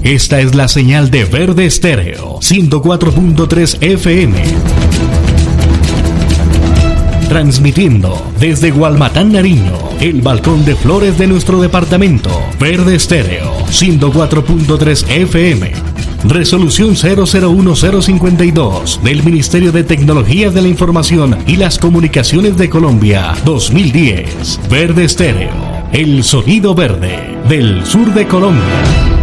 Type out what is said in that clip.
Esta es la señal de Verde Estéreo, 104.3 FM. Transmitiendo desde Gualmatán, Nariño, el balcón de flores de nuestro departamento. Verde Estéreo, 104.3 FM. Resolución 001052 del Ministerio de Tecnologías de la Información y las Comunicaciones de Colombia, 2010. Verde Estéreo, el sonido verde del sur de Colombia.